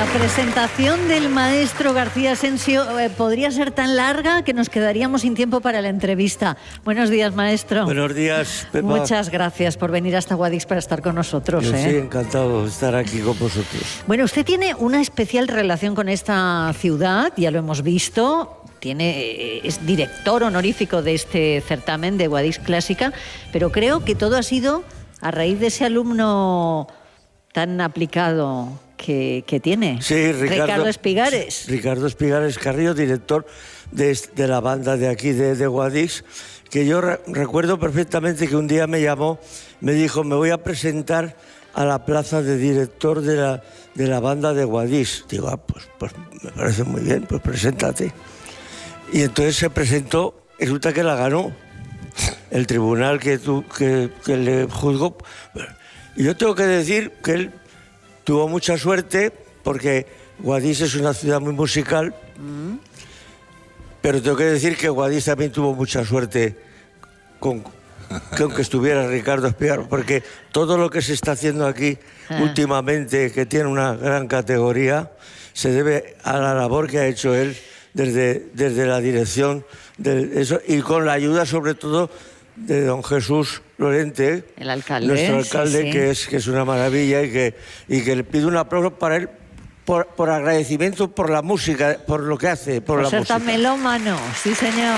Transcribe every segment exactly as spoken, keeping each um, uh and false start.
La presentación del maestro García Asensio eh, podría ser tan larga que nos quedaríamos sin tiempo para la entrevista. Buenos días, maestro. Buenos días, Pepa. Muchas gracias por venir hasta Guadix para estar con nosotros. Yo ¿eh? sí, encantado de estar aquí con vosotros. Bueno, usted tiene una especial relación con esta ciudad, ya lo hemos visto. Tiene, es director honorífico de este certamen de Guadix Clásica, pero creo que todo ha sido a raíz de ese alumno tan aplicado que, que tiene. Sí, Ricardo, Ricardo Espigares. Ricardo Espigares Carrillo, director de, de la banda de aquí, de, de Guadix, que yo re, recuerdo perfectamente que un día me llamó, me dijo, me voy a presentar a la plaza de director de la, de la banda de Guadix. Digo, ah, pues, pues me parece muy bien, pues preséntate. Y entonces se presentó, y resulta que la ganó el tribunal que, tu, que, que le juzgó. Y yo tengo que decir que él tuvo mucha suerte, porque Guadix es una ciudad muy musical, mm. pero tengo que decir que Guadix también tuvo mucha suerte con, con que estuviera Ricardo Espigares, porque todo lo que se está haciendo aquí ah. últimamente, que tiene una gran categoría, se debe a la labor que ha hecho él desde, desde la dirección de eso, y con la ayuda sobre todo de don Jesús Lorente, el alcalde, nuestro alcalde, sí, sí. Que, es, que es una maravilla, y que, y que le pido un aplauso para él por, por agradecimiento por la música, por lo que hace, por, por la ser música. Tan melómano, sí señor.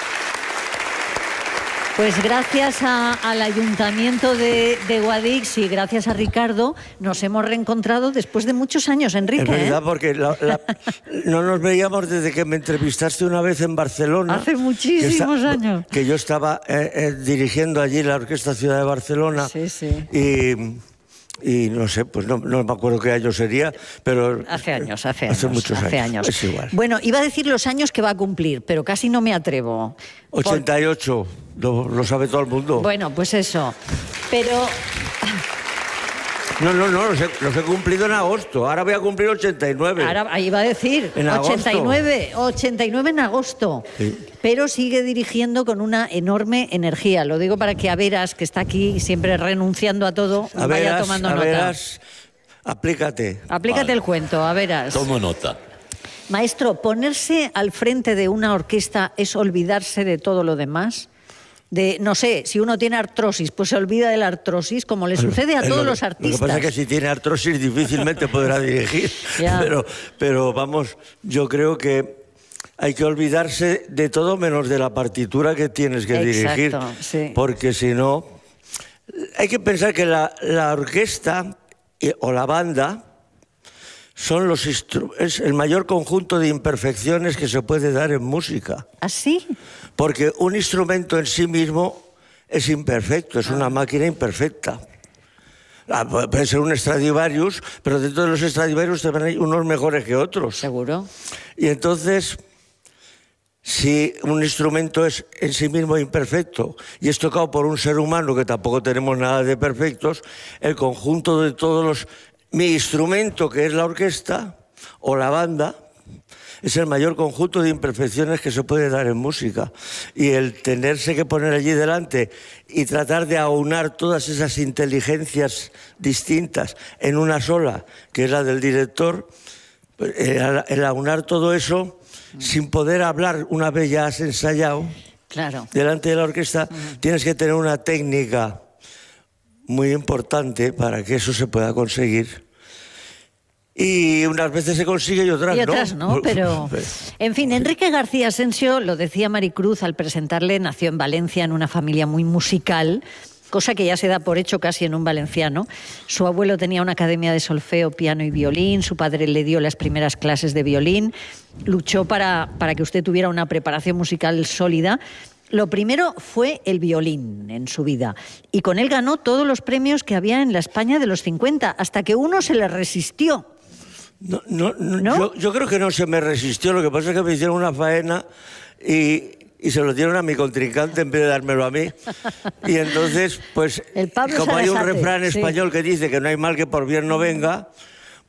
Pues gracias a, al Ayuntamiento de, de Guadix y gracias a Ricardo nos hemos reencontrado después de muchos años, Enrique. Es verdad, ¿eh? porque la, la, no nos veíamos desde que me entrevistaste una vez en Barcelona. Hace muchísimos que años. Que yo estaba eh, eh, dirigiendo allí la Orquesta Ciudad de Barcelona. Sí, sí. Y... Y no sé, pues no, no me acuerdo qué año sería, pero... Hace años, hace años. Hace muchos hace años. años. Es igual. Bueno, iba a decir los años que va a cumplir, pero casi no me atrevo. ochenta y ocho, Por... lo, lo sabe todo el mundo. Bueno, pues eso. Pero... No, no, no, los he, los he cumplido en agosto. Ahora voy a cumplir ochenta y nueve. Ahora, ahí iba a decir, en ochenta y nueve, ochenta y nueve en agosto. Sí. Pero sigue dirigiendo con una enorme energía. Lo digo para que Averas, que está aquí siempre renunciando a todo, a vaya veras, tomando a nota. Veras, aplícate. Aplícate vale. el cuento, Averas. Tomo nota. Maestro, ¿ponerse al frente de una orquesta es olvidarse de todo lo demás? De, no sé, si uno tiene artrosis, pues se olvida de la artrosis, como le sucede a todos lo, los artistas. Lo que pasa es que si tiene artrosis difícilmente podrá dirigir. pero, pero vamos, yo creo que hay que olvidarse de todo menos de la partitura que tienes que Exacto, dirigir. Sí. Porque si no... Hay que pensar que la, la orquesta o la banda son los es el mayor conjunto de imperfecciones que se puede dar en música. ¿Ah, sí? Porque un instrumento en sí mismo es imperfecto, es ah. una máquina imperfecta. Ah, puede ser un Stradivarius, pero dentro de los Stradivarius también hay unos mejores que otros. Seguro. Y entonces, si un instrumento es en sí mismo imperfecto y es tocado por un ser humano, que tampoco tenemos nada de perfectos, el conjunto de todos los... Mi instrumento, que es la orquesta o la banda, es el mayor conjunto de imperfecciones que se puede dar en música. Y el tenerse que poner allí delante y tratar de aunar todas esas inteligencias distintas en una sola, que es la del director, el aunar todo eso sin poder hablar una vez ya has ensayado, claro, delante de la orquesta, uh-huh. tienes que tener una técnica muy importante para que eso se pueda conseguir. Y unas veces se consigue y otras no. Y otras no, no pero... En fin, Enrique García Asensio, lo decía Maricruz al presentarle, nació en Valencia en una familia muy musical, cosa que ya se da por hecho casi en un valenciano. Su abuelo tenía una academia de solfeo, piano y violín, su padre le dio las primeras clases de violín, luchó para, para que usted tuviera una preparación musical sólida. Lo primero fue el violín en su vida y con él ganó todos los premios que había en la España de los cincuenta, hasta que uno se le resistió. No, no, no, ¿No? Yo, yo creo que no se me resistió, lo que pasa es que me hicieron una faena y, y se lo dieron a mi contrincante en vez de dármelo a mí. Y entonces, pues, como hay un refrán español sí. que dice que no hay mal que por bien no venga,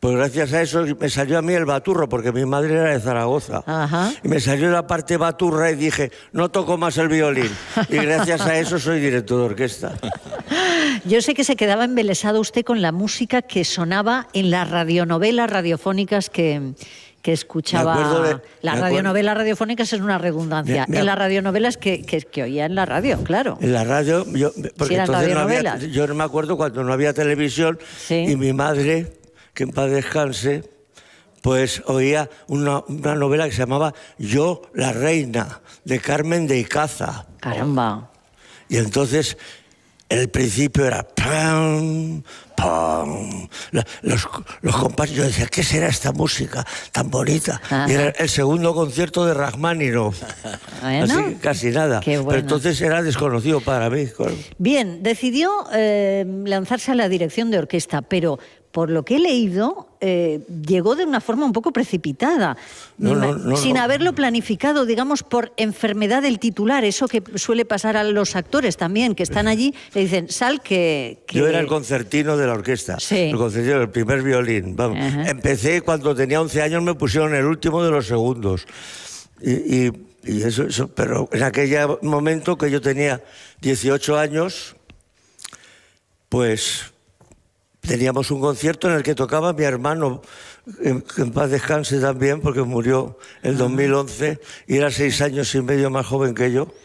Pues gracias a eso me salió a mí el baturro, porque mi madre era de Zaragoza. Ajá. Y me salió la parte baturra y dije, no toco más el violín. Y gracias a eso soy director de orquesta. Yo sé que se quedaba embelesado usted con la música que sonaba en las radionovelas radiofónicas que, que escuchaba. De, las radionovelas radiofónicas es una redundancia. Me, me, en las radionovelas que, que, que oía en la radio, claro. En la radio, yo, porque si eran entonces no radionovelas. había, yo no me acuerdo cuando no había televisión, sí. Y mi madre, que en paz descanse, pues oía una, una novela que se llamaba Yo, la reina, de Carmen de Icaza. Caramba. Y entonces el principio era pam, pam. Los, los compases, yo decía, ¿qué será esta música tan bonita? Ajá. Y era el segundo concierto de Rachmaninoff. Bueno, así que casi nada. Pero entonces era desconocido para mí. Bien, decidió eh, lanzarse a la dirección de orquesta, pero por lo que he leído, eh, llegó de una forma un poco precipitada, no, no, no, sin no. haberlo planificado, digamos, por enfermedad del titular, eso que suele pasar a los actores también, que están allí, le dicen, sal que... que... Yo era el concertino de la orquesta, sí. El concertino, el primer violín. Vamos. Empecé cuando tenía once años, me pusieron el último de los segundos. Y, y, y eso, eso, pero en aquel momento que yo tenía dieciocho años, pues... teníamos un concierto en el que tocaba mi hermano, en, en paz descanse también, porque murió en dos mil once y era seis años y medio más joven que yo.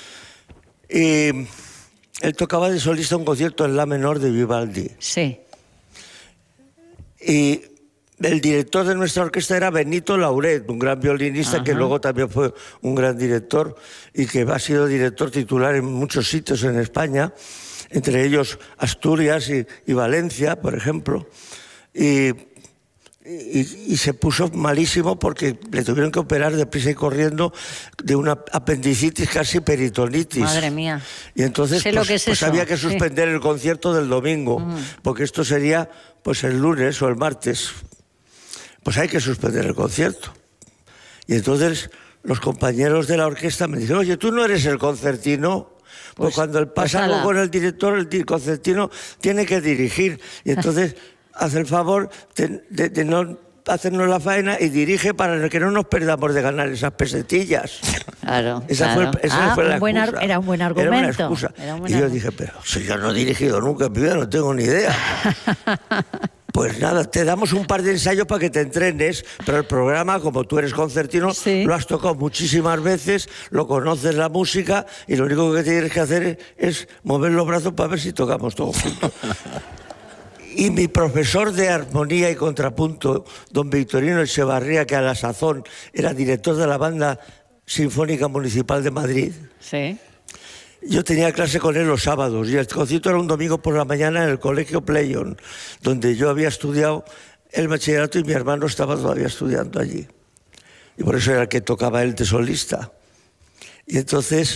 Y él tocaba de solista un concierto en la menor de Vivaldi. Sí. Y el director de nuestra orquesta era Benito Lauret, un gran violinista. Ajá. Que luego también fue un gran director y que ha sido director titular en muchos sitios en España, entre ellos Asturias y, y Valencia, por ejemplo, y, y, y se puso malísimo porque le tuvieron que operar deprisa y corriendo de una apendicitis, casi peritonitis. Madre mía. Y entonces sé pues, lo que es pues eso. había que suspender sí. el concierto del domingo, uh-huh. porque esto sería pues el lunes o el martes. Pues hay que suspender el concierto. Y entonces los compañeros de la orquesta me dijeron, oye, ¿tú no eres el concertino? Pues, pues cuando pasa pues algo con el director, el concertino tiene que dirigir. Y entonces hace el favor de, de, de no hacernos la faena y dirige para que no nos perdamos de ganar esas pesetillas. Claro, esa claro. fue, esa ah, fue la un buen excusa. Era un buen argumento. Era una excusa. Era un buen y yo argumento. dije, pero si yo no he dirigido nunca en mi vida, no tengo ni idea. Pues nada, te damos un par de ensayos para que te entrenes, pero el programa, como tú eres concertino, sí. lo has tocado muchísimas veces, lo conoces la música y lo único que tienes que hacer es mover los brazos para ver si tocamos todos juntos. Y mi profesor de armonía y contrapunto, don Victorino Echevarría, que a la sazón era director de la Banda Sinfónica Municipal de Madrid, sí. yo tenía clase con él los sábados y el concierto era un domingo por la mañana en el Colegio Pleion, donde yo había estudiado el bachillerato y mi hermano estaba todavía estudiando allí. Y por eso era el que tocaba él de solista. Y entonces,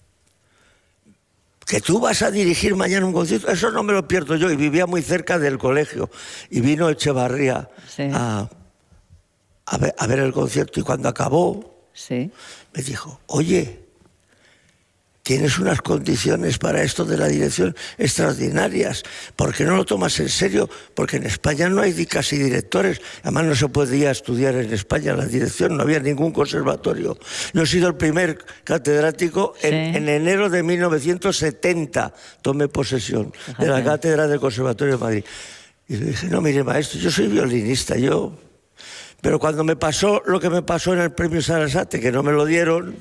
que tú vas a dirigir mañana un concierto, eso no me lo pierdo yo. Y vivía muy cerca del colegio. Y vino Echevarría sí. a, a, ver, a ver el concierto. Y cuando acabó, sí. me dijo, oye, tienes unas condiciones para esto de la dirección extraordinarias. ¿Por qué no lo tomas en serio? Porque en España no hay casi directores. Además no se podía estudiar en España la dirección, no había ningún conservatorio. Yo he sido el primer catedrático sí. en, en enero de mil novecientos setenta. Tomé posesión Fíjate. de la cátedra del Conservatorio de Madrid. Y le dije, no, mire maestro, yo soy violinista, yo... Pero cuando me pasó lo que me pasó en el premio Sarasate, que no me lo dieron...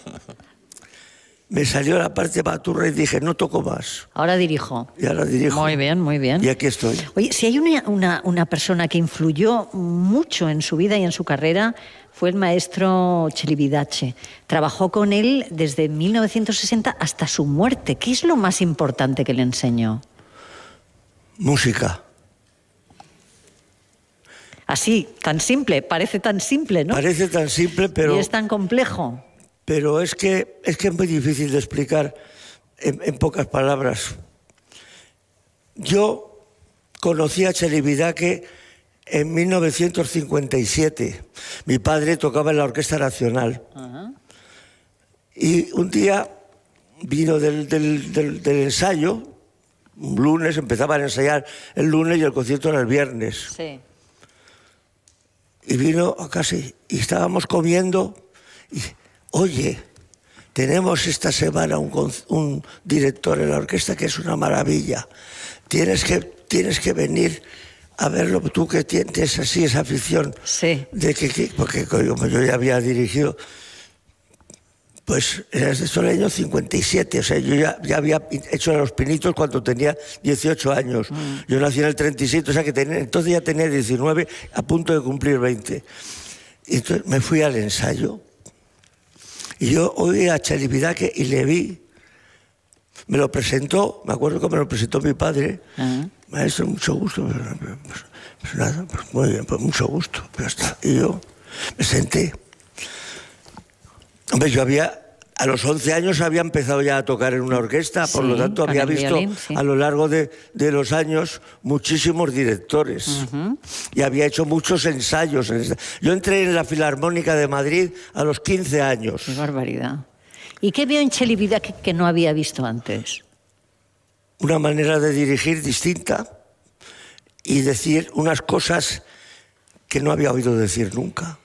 me salió la parte baturra y dije, no toco más. Ahora dirijo. Y ahora dirijo. Muy bien, muy bien. Y aquí estoy. Oye, si hay una, una, una persona que influyó mucho en su vida y en su carrera, fue el maestro Celibidache. Trabajó con él desde mil novecientos sesenta hasta su muerte. ¿Qué es lo más importante que le enseñó? Música. Así, tan simple, parece tan simple, ¿no? Parece tan simple, pero... Y es tan complejo. Pero es que es, que es muy difícil de explicar en, en pocas palabras. Yo conocí a Celibidache en mil novecientos cincuenta y siete. Mi padre tocaba en la Orquesta Nacional. Uh-huh. Y un día vino del, del, del, del ensayo, un lunes, empezaban a ensayar el lunes y el concierto era el viernes. Sí. y vino a casa y estábamos comiendo y, oye, tenemos esta semana un, un director en la orquesta que es una maravilla. Tienes que, tienes que venir a verlo, tú que tienes así esa afición. Sí. De que, que, porque como yo ya había dirigido, pues era desde el año cincuenta y siete, o sea, yo ya, ya había hecho Los Pinitos cuando tenía dieciocho años. Mm. Yo nací en el treinta y siete, o sea que tenía, entonces ya tenía diecinueve, a punto de cumplir veinte. Y entonces me fui al ensayo. Y yo oí a Cheli Vidaque y le vi, me lo presentó, me acuerdo que me lo presentó mi padre. Uh-huh. Maestro, mucho gusto. Pues, pues nada, pues muy bien, pues mucho gusto. Pero está. Y yo me senté. Hombre, yo había, a los once años había empezado ya a tocar en una orquesta, por sí, lo tanto había visto violín, sí. a lo largo de, de los años muchísimos directores. Uh-huh. Y había hecho muchos ensayos. Yo entré en la Filarmónica de Madrid a los quince años. Qué barbaridad. ¿Y qué vio en Cheli Vidaque que, que no había visto antes? Una manera de dirigir distinta y decir unas cosas que no había oído decir nunca.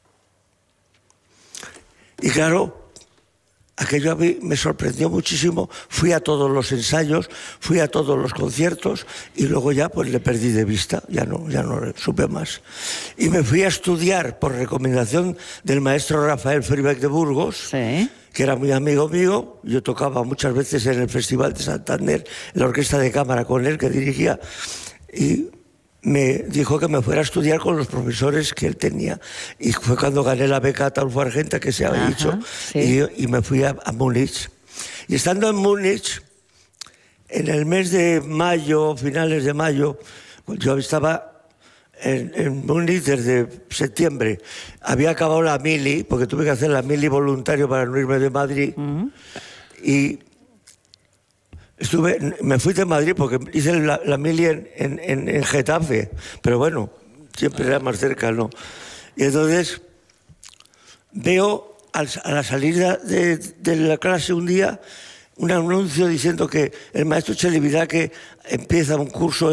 Y claro, aquello a mí me sorprendió muchísimo. Fui a todos los ensayos, fui a todos los conciertos y luego ya pues le perdí de vista, ya no, ya no supe más. Y me fui a estudiar por recomendación del maestro Rafael Fribeck de Burgos, sí. que era muy amigo mío. Yo tocaba muchas veces en el Festival de Santander, en la orquesta de cámara con él que dirigía, y me dijo que me fuera a estudiar con los profesores que él tenía. Y fue cuando gané la beca Ataulfo Argenta, que se había dicho, sí. y, y me fui a, a Múnich. Y estando en Múnich, en el mes de mayo, finales de mayo, yo estaba en, en Múnich desde septiembre. Había acabado la mili, porque tuve que hacer la mili voluntario para no irme de Madrid. Uh-huh. Y estuve, me fui de Madrid porque hice la, la mili en, en, en Getafe, pero bueno, siempre era más cerca, ¿no? Y entonces veo al, a la salida de, de la clase un día un anuncio diciendo que el maestro Cheli Vidaque empieza un curso